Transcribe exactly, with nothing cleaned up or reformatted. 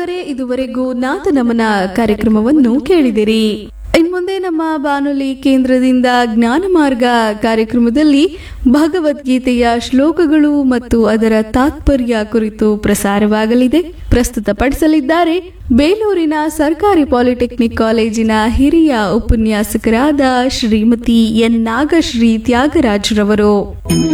ಕೇಳುಗರೆ, ಇದುವರೆಗೂ ನಾದ ನಮನ ಕಾರ್ಯಕ್ರಮವನ್ನು ಕೇಳಿದಿರಿ. ಇನ್ಮುಂದೆ ನಮ್ಮ ಬಾನುಲಿ ಕೇಂದ್ರದಿಂದ ಜ್ಞಾನ ಮಾರ್ಗ ಕಾರ್ಯಕ್ರಮದಲ್ಲಿ ಭಗವದ್ಗೀತೆಯ ಶ್ಲೋಕಗಳು ಮತ್ತು ಅದರ ತಾತ್ಪರ್ಯ ಕುರಿತು ಪ್ರಸಾರವಾಗಲಿದೆ. ಪ್ರಸ್ತುತಪಡಿಸಲಿದ್ದಾರೆ ಬೇಲೂರಿನ ಸರ್ಕಾರಿ ಪಾಲಿಟೆಕ್ನಿಕ್ ಕಾಲೇಜಿನ ಹಿರಿಯ ಉಪನ್ಯಾಸಕರಾದ ಶ್ರೀಮತಿ ಎನ್ ನಾಗಶ್ರೀ ತ್ಯಾಗರಾಜ್ರವರು.